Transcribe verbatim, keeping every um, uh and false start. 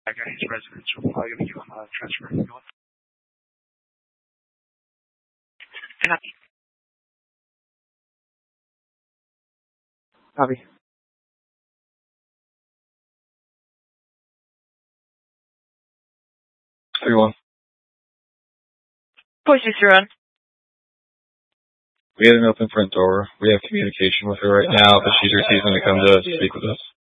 I got his residence. So we're probably going to give him a transfer. Copy. Copy. Everyone. Push this run. We had an open front door. We have communication with her right now, but she's refusing to come to speak with us.